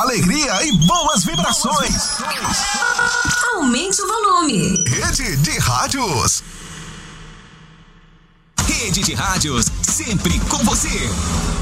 alegria e boas vibrações. Aumente o volume. Rede de Rádios. Rede de Rádios, sempre com você.